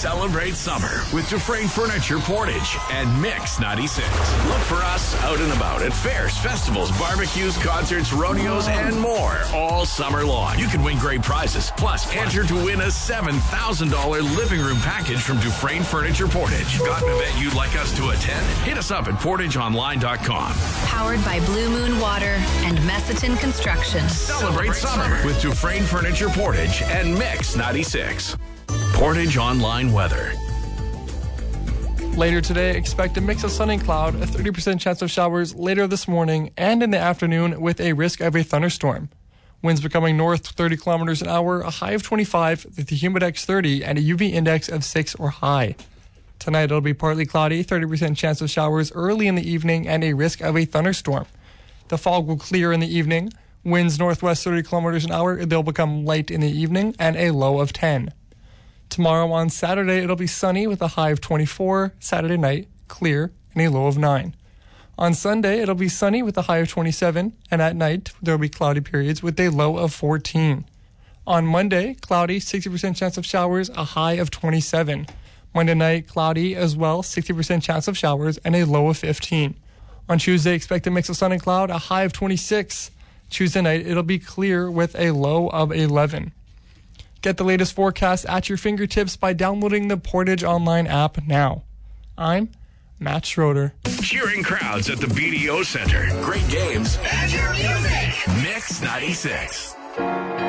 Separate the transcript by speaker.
Speaker 1: Celebrate summer with Dufresne Furniture Portage and Mix 96. Look for us out and about at fairs, festivals, barbecues, concerts, rodeos, and more all summer long. You can win great prizes. Plus, enter to win a $7,000 living room package from Dufresne Furniture Portage. Got an event you'd like us to attend? Hit us up at portageonline.com.
Speaker 2: Powered by Blue Moon Water and Messiton Construction.
Speaker 1: Celebrate summer with Dufresne Furniture Portage and Mix 96. Portage Online weather.
Speaker 3: Later today, expect a mix of sun and cloud, a 30% chance of showers later this morning and in the afternoon with a risk of a thunderstorm. Winds becoming north 30 kilometers an hour, a high of 25, the humidex 30, and a UV index of 6 or high. Tonight it'll be partly cloudy, 30% chance of showers early in the evening, and a risk of a thunderstorm. The fog will clear in the evening. Winds northwest 30 kilometers an hour, they'll become light in the evening, and a low of 10. Tomorrow on Saturday, it'll be sunny with a high of 24. Saturday night, clear, and a low of 9. On Sunday, it'll be sunny with a high of 27, and at night, there'll be cloudy periods with a low of 14. On Monday, cloudy, 60% chance of showers, a high of 27. Monday night, cloudy as well, 60% chance of showers, and a low of 15. On Tuesday, expect a mix of sun and cloud, a high of 26. Tuesday night, it'll be clear with a low of 11. Get the latest forecast at your fingertips by downloading the Portage Online app now. I'm Matt Schroeder.
Speaker 1: Cheering crowds at the BDO Center. Great games. And your music. Mix 96.